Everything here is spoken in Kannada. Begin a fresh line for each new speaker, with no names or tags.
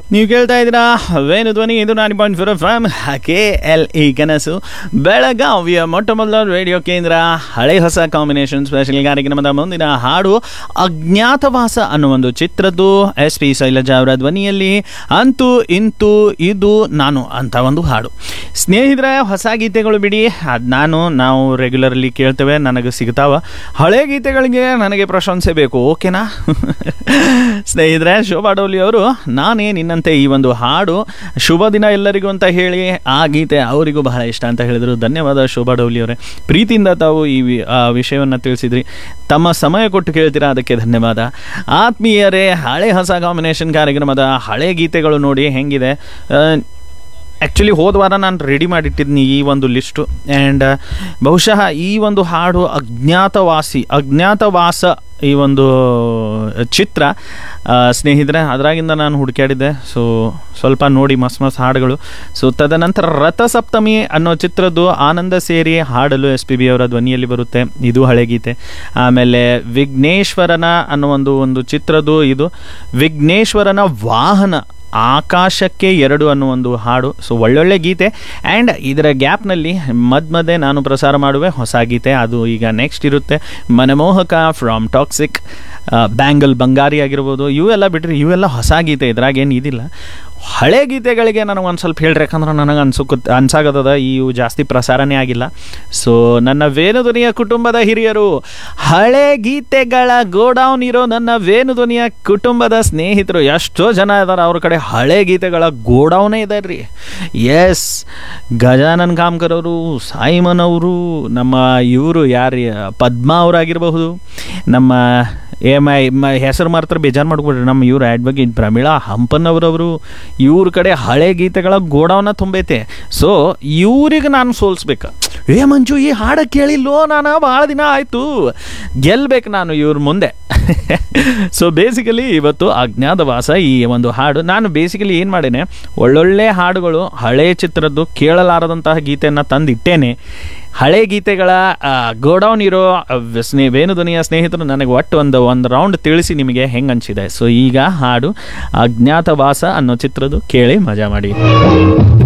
ನೀವು ಕೇಳ್ತಾ ಇದ್ದೀರಾ ವೇಣು ಧ್ವನಿ, ಇದು 90.4 FM KLE ಕನಸು ಬೆಳಗಾವಿಯ ಮೊಟ್ಟ ಮೊದಲ ರೇಡಿಯೋ ಕೇಂದ್ರ. ಹಳೆ ಹೊಸ ಕಾಂಬಿನೇಷನ್ ಸ್ಪೆಷಲ್ ಕಾರ್ಯಕ್ರಮದ ಮುಂದಿನ ಹಾಡು ಅಜ್ಞಾತವಾಸ ಅನ್ನೋ ಒಂದು ಚಿತ್ರದ್ದು SP ಶೈಲಜಾ ಅವರ ಧ್ವನಿಯಲ್ಲಿ. ಅಂತೂ ಇಂತೂ ಇದು ನಾನು ಅಂತ ಒಂದು ಹಾಡು. ಸ್ನೇಹಿತರೆ, ಹೊಸ ಗೀತೆಗಳು ಬಿಡಿ, ಅದು ನಾವು ರೆಗ್ಯುಲರ್ಲಿ ಕೇಳ್ತೇವೆ, ನನಗೆ ಸಿಗ್ತಾವ. ಹಳೆ ಗೀತೆಗಳಿಗೆ ನನಗೆ ಪ್ರಶಂಸೆ ಬೇಕು, ಓಕೆನಾ? ಸ್ನೇಹಿತರೆ, ಶೋಭಾ ಡೋಲಿ ಅವರು ನಾನೇ ನಿನ್ನಂತೆ ಈ ಒಂದು ಹಾಡು ಶುಭ ದಿನ ಎಲ್ಲರಿಗೂ ಅಂತ ಹೇಳಿ ಆ ಗೀತೆ ಅವರಿಗೂ ಬಹಳ ಇಷ್ಟ ಅಂತ ಹೇಳಿದರು. ಧನ್ಯವಾದ ಶೋಭಾ ಡೋಲಿ ಅವರೇ, ಪ್ರೀತಿಯಿಂದ ತಾವು ಈ ವಿಷಯವನ್ನು ತಿಳಿಸಿದ್ರಿ, ತಮ್ಮ ಸಮಯ ಕೊಟ್ಟು ಕೇಳ್ತೀರಾ, ಅದಕ್ಕೆ ಧನ್ಯವಾದ. ಆತ್ಮೀಯರೇ, ಹಳೆ ಹೊಸ ಕಾಂಬಿನೇಷನ್ ಕಾರ್ಯಕ್ರಮದ ಹಳೆ ಗೀತೆಗಳು ನೋಡಿ ಹೆಂಗಿದೆ. ಆ್ಯಕ್ಚುಲಿ ಹೋದ ವಾರ ನಾನು ರೆಡಿ ಮಾಡಿಟ್ಟಿದ್ದೀನಿ ಈ ಒಂದು ಲಿಸ್ಟು, ಆ್ಯಂಡ್ ಬಹುಶಃ ಈ ಒಂದು ಹಾಡು ಅಜ್ಞಾತವಾಸ ಈ ಒಂದು ಚಿತ್ರ ಸ್ನೇಹಿತರೆ, ಅದರಾಗಿಂದ ನಾನು ಹುಡುಕಾಡಿದ್ದೆ. ಸೊ ಸ್ವಲ್ಪ ನೋಡಿ ಮಸ್ತ್ ಹಾಡುಗಳು. ಸೊ ತದನಂತರ ರಥಸಪ್ತಮಿ ಅನ್ನೋ ಚಿತ್ರದ್ದು ಆನಂದ ಸೇರಿ ಹಾಡಲು SPB ಅವರ ಧ್ವನಿಯಲ್ಲಿ ಬರುತ್ತೆ, ಇದು ಹಳೆ ಗೀತೆ. ಆಮೇಲೆ ವಿಘ್ನೇಶ್ವರನ ಅನ್ನೋ ಒಂದು ಚಿತ್ರದ್ದು, ಇದು ವಿಘ್ನೇಶ್ವರನ ವಾಹನ ಆಕಾಶಕ್ಕೆ 2 ಅನ್ನೋ ಒಂದು ಹಾಡು. ಸೊ ಒಳ್ಳೊಳ್ಳೆ ಗೀತೆ. ಆ್ಯಂಡ್ ಇದರ ಗ್ಯಾಪ್ನಲ್ಲಿ ಮಧ್ಯೆ ನಾನು ಪ್ರಸಾರ ಮಾಡುವೆ ಹೊಸ ಗೀತೆ, ಅದು ಈಗ ನೆಕ್ಸ್ಟ್ ಇರುತ್ತೆ. ಮನಮೋಹಕ ಫ್ರಾಮ್ ಟಾಕ್ಸಿಕ್, ಬ್ಯಾಂಗಲ್ ಬಂಗಾರಿ ಆಗಿರ್ಬೋದು, ಇವೆಲ್ಲ ಬಿಟ್ಟರೆ ಇವೆಲ್ಲ ಹೊಸ ಗೀತೆ, ಇದ್ರಾಗೇನು ಇದಿಲ್ಲ. ಹಳೆ ಗೀತೆಗಳಿಗೆ ನನಗೆ ಒಂದು ಸ್ವಲ್ಪ ಹೇಳ್ರಿ, ಯಾಕಂದ್ರೆ ನನಗೆ ಅನ್ಸಾಗತ್ತದ ಇವು ಜಾಸ್ತಿ ಪ್ರಸಾರನೇ ಆಗಿಲ್ಲ. ಸೊ ನನ್ನ ವೇಣುಧ್ವನಿಯ ಕುಟುಂಬದ ಹಿರಿಯರು, ಹಳೆ ಗೀತೆಗಳ ಗೋಡೌನ್ ಇರೋ ನನ್ನ ವೇಣುಧ್ವನಿಯ ಕುಟುಂಬದ ಸ್ನೇಹಿತರು ಎಷ್ಟೋ ಜನ ಇದ್ದಾರೆ, ಅವ್ರ ಕಡೆ ಹಳೆ ಗೀತೆಗಳ ಗೋಡೌನೇ ಇದೆ ರೀ. ಎಸ್, ಗಜಾನನ್ ಕಾಮ್ಕರ್ ಅವರು, ಸಾಯಿಮನ್ ಅವರು, ನಮ್ಮ ಇವರು ಯಾರು ಪದ್ಮಾ ಅವರಾಗಿರಬಹುದು, ನಮ್ಮ ಹೆಸರು ಮಾತ್ರ ಬೇಜಾರು ಮಾಡ್ಕೊಡ್ರಿ, ನಮ್ಮ ಇವ್ರು ಅಡ್ವೊಕೇಟ್ ಪ್ರಮೀಳಾ ಹಂಪನ್ ಅವರವರು, ಇವ್ರ ಕಡೆ ಹಳೆ ಗೀತೆಗಳ ಗೋಡೌನ ತುಂಬೈತೆ. ಸೊ ಇವ್ರಿಗೆ ನಾನು ಸೋಲ್ಸ್ಬೇಕು. ಮಂಜು, ಈ ಹಾಡು ಕೇಳಿಲ್ಲೋ ನಾನು, ಭಾಳ ದಿನ ಆಯಿತು, ಗೆಲ್ಬೇಕು ನಾನು ಇವ್ರ ಮುಂದೆ. ಸೊ ಬೇಸಿಕಲಿ ಇವತ್ತು ಅಜ್ಞಾತವಾಸ ಈ ಒಂದು ಹಾಡು, ನಾನು ಬೇಸಿಕಲಿ ಏನು ಮಾಡೇನೆ, ಒಳ್ಳೊಳ್ಳೆ ಹಾಡುಗಳು ಹಳೆ ಚಿತ್ರದ್ದು ಕೇಳಲಾರದಂತಹ ಗೀತೆಯನ್ನು ತಂದಿಟ್ಟೇನೆ. ಹಳೆ ಗೀತೆಗಳ ಗೋಡೌನ್ ಇರೋ ವೇಣುಧ್ವನಿಯ ಸ್ನೇಹಿತರು ನನಗೆ ಒಟ್ಟು ಒಂದು ರೌಂಡ್ ತಿಳಿಸಿ ನಿಮಗೆ ಹೆಂಗೆ ಅನಿಸಿದೆ. ಸೊ ಈಗ ಹಾಡು ಅಜ್ಞಾತವಾಸ ಅನ್ನೋ ಚಿತ್ರದ್ದು ಕೇಳಿ ಮಜಾ ಮಾಡಿ.